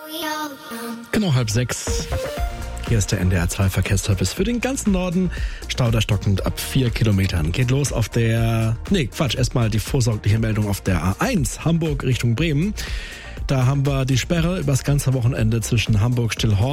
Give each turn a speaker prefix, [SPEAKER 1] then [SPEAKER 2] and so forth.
[SPEAKER 1] Genau 5:30. Hier ist der NDR2-Verkehrsservice für den ganzen Norden. Stauderstockend ab 4 Kilometern. Geht los auf der... erstmal die vorsorgliche Meldung auf der A1 Hamburg Richtung Bremen. Da haben wir die Sperre übers ganze Wochenende zwischen Hamburg-Stillhorn